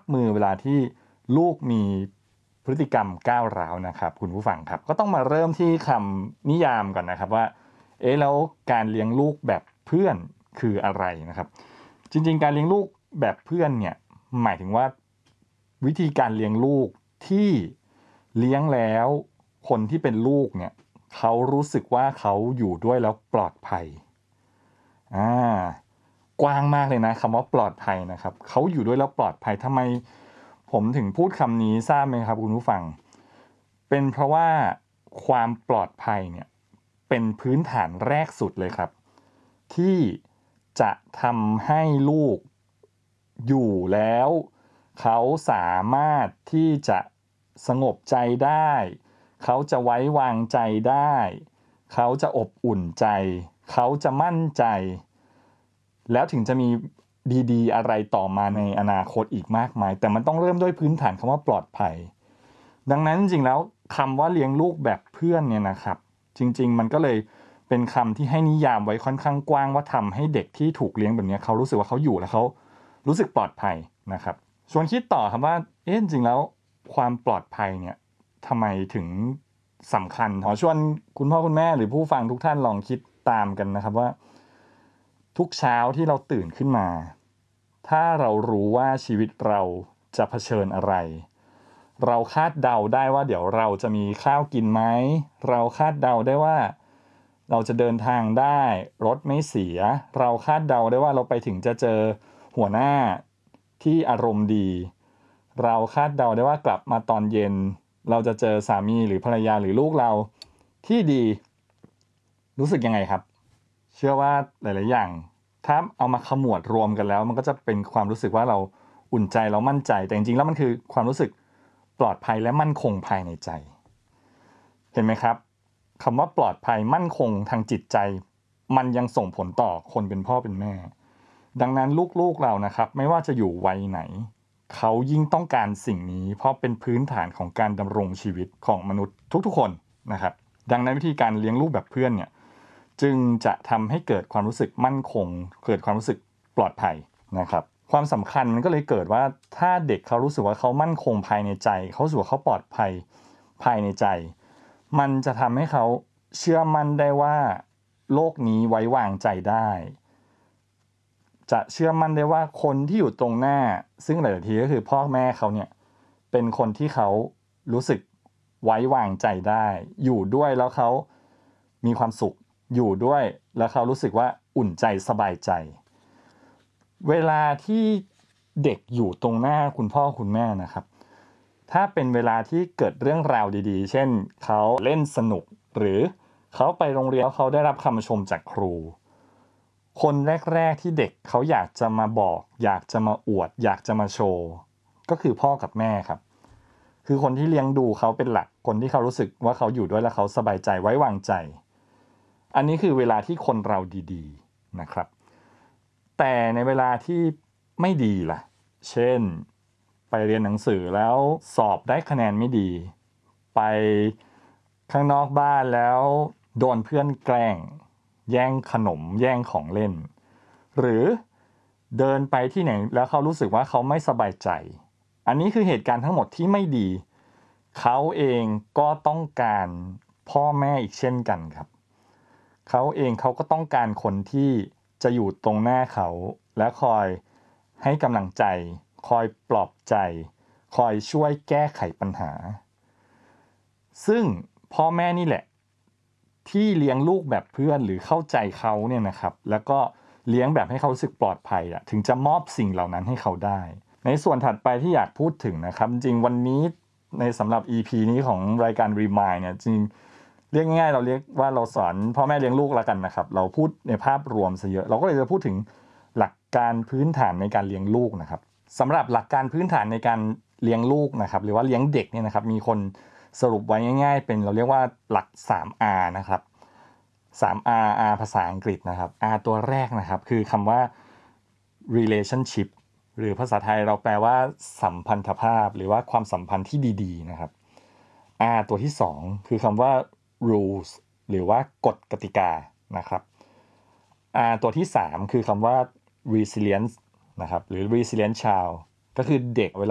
มือเวลาที่ลูกมีพฤติกรรมก้าวร้าวนะครับคุณผู้ฟังครับก็ต้องมาเริ่มที่คำนิยามก่อนนะครับว่าแล้วการเลี้ยงลูกแบบเพื่อนคืออะไรนะครับจริงๆการเลี้ยงลูกแบบเพื่อนเนี่ยหมายถึงว่าวิธีการเลี้ยงลูกที่เลี้ยงแล้วคนที่เป็นลูกเนี่ยเขารู้สึกว่าเขาอยู่ด้วยแล้วปลอดภัยกว้างมากเลยนะคำว่าปลอดภัยนะครับเขาอยู่ด้วยแล้วปลอดภัยทำไมผมถึงพูดคำนี้ทราบไหมครับคุณผู้ฟังเป็นเพราะว่าความปลอดภัยเนี่ยเป็นพื้นฐานแรกสุดเลยครับที่จะทำให้ลูกอยู่แล้วเขาสามารถที่จะสงบใจได้เขาจะไว้วางใจได้เขาจะอบอุ่นใจเขาจะมั่นใจแล้วถึงจะมีดีๆอะไรต่อมาในอนาคตอีกมากมายแต่มันต้องเริ่มด้วยพื้นฐานคำว่าปลอดภัยดังนั้นจริงๆแล้วคำว่าเลี้ยงลูกแบบเพื่อนเนี่ยนะครับจริงๆมันก็เลยเป็นคำที่ให้นิยามไว้ค่อนข้างกว้างว่าทำให้เด็กที่ถูกเลี้ยงแบบนี้เขารู้สึกว่าเขาอยู่แล้วเขารู้สึกปลอดภัยนะครับชวนคิดต่อครับว่าจริงๆแล้วความปลอดภัยเนี่ยทำไมถึงสำคัญขอชวนคุณพ่อคุณแม่หรือผู้ฟังทุกท่านลองคิดตามกันนะครับว่าทุกเช้าที่เราตื่นขึ้นมาถ้าเรารู้ว่าชีวิตเราจะเผชิญอะไรเราคาดเดาได้ว่าเดี๋ยวเราจะมีข้าวกินไหมเราคาดเดาได้ว่าเราจะเดินทางได้รถไม่เสียเราคาดเดาได้ว่าเราไปถึงจะเจอหัวหน้าที่อารมณ์ดีเราคาดเดาได้ว่ากลับมาตอนเย็นเราจะเจอสามีหรือภรรยาหรือลูกเราที่ดีรู้สึกยังไงครับเชื่อว่าหลายๆอย่างถ้าเอามาขมวดรวมกันแล้วมันก็จะเป็นความรู้สึกว่าเราอุ่นใจเรามั่นใจแต่จริงๆแล้วมันคือความรู้สึกปลอดภัยและมั่นคงภายในใจเห็นไหมครับคำว่าปลอดภัยมั่นคงทางจิตใจมันยังส่งผลต่อคนเป็นพ่อเป็นแม่ดังนั้นลูกๆเรานะครับไม่ว่าจะอยู่วัยไหนเขายิ่งต้องการสิ่งนี้เพราะเป็นพื้นฐานของการดำรงชีวิตของมนุษย์ทุกๆคนนะครับดังนั้นวิธีการเลี้ยงลูกแบบเพื่อนเนี่ยจึงจะทำให้เกิดความรู้สึกมั่นคงเกิดความรู้สึกปลอดภัยนะครับความสำคัญมันก็เลยเกิดว่าถ้าเด็กเขารู้สึกว่าเขามั่นคงภายในใจเขารู้สึกว่าเขาปลอดภัยภายในใจมันจะทำให้เขาเชื่อมั่นได้ว่าโลกนี้ไว้วางใจได้จะเชื่อมั่นได้ว่าคนที่อยู่ตรงหน้าซึ่งหลายๆทีก็คือพ่อแม่เขาเนี่ยเป็นคนที่เขารู้สึกไว้วางใจได้อยู่ด้วยแล้วเขามีความสุขอยู่ด้วยแล้วเขารู้สึกว่าอุ่นใจสบายใจเวลาที่เด็กอยู่ตรงหน้าคุณพ่อคุณแม่นะครับถ้าเป็นเวลาที่เกิดเรื่องราวดีๆเช่นเขาเล่นสนุกหรือเขาไปโรงเรียนแล้วเขาได้รับคำชมจากครูคนแรกๆที่เด็กเขาอยากจะมาบอกอยากจะมาอวดอยากจะมาโชว์ก็คือพ่อกับแม่ครับคือคนที่เลี้ยงดูเขาเป็นหลักคนที่เขารู้สึกว่าเขาอยู่ด้วยแล้วเขาสบายใจไว้วางใจอันนี้คือเวลาที่คนเราดีๆนะครับแต่ในเวลาที่ไม่ดีล่ะเช่นไปเรียนหนังสือแล้วสอบได้คะแนนไม่ดีไปข้างนอกบ้านแล้วโดนเพื่อนแกล้งแย่งขนมแย่งของเล่นหรือเดินไปที่ไหนแล้วเขารู้สึกว่าเขาไม่สบายใจอันนี้คือเหตุการณ์ทั้งหมดที่ไม่ดีเขาเองก็ต้องการพ่อแม่อีกเช่นกันครับเขาเองเขาก็ต้องการคนที่จะอยู่ตรงหน้าเขาและคอยให้กำลังใจคอยปลอบใจคอยช่วยแก้ไขปัญหาซึ่งพ่อแม่นี่แหละที่เลี้ยงลูกแบบเพื่อนหรือเข้าใจเขาเนี่ยนะครับแล้วก็เลี้ยงแบบให้เขารู้สึกปลอดภัยถึงจะมอบสิ่งเหล่านั้นให้เขาได้ในส่วนถัดไปที่อยากพูดถึงนะครับจริงวันนี้ในสำหรับ EP นี้ของรายการ Remind เนี่ยจริงเรียกง่ายๆเราเรียกว่าเราสอนพ่อแม่เลี้ยงลูกแล้วกันนะครับเราพูดในภาพรวมซะเยอะเราก็เลยจะพูดถึงหลักการพื้นฐานในการเลี้ยงลูกนะครับสำหรับหลักการพื้นฐานในการเลี้ยงลูกนะครับหรือว่าเลี้ยงเด็กเนี่ยนะครับมีคนสรุปไว้ง่ายๆเป็นเราเรียกว่าหลัก 3R นะครับ 3R R ภาษาอังกฤษนะครับ R ตัวแรกนะครับคือคำว่า relationship หรือภาษาไทยเราแปลว่าสัมพันธภาพหรือว่าความสัมพันธ์ที่ดีๆนะครับ R ตัวที่2คือคำว่า rules หรือว่ากฎกติกานะครับ R ตัวที่3คือคำว่า resilience นะครับหรือ resilient child ก็คือเด็กเวลา